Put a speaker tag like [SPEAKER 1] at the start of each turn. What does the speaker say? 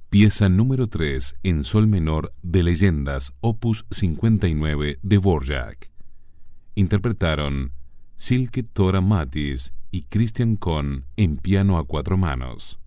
[SPEAKER 1] pieza número 3 en sol menor de Leyendas, opus 59 de Dvorak. Interpretaron Silke Tora Mattis y Christian Kohn en piano a 4 manos.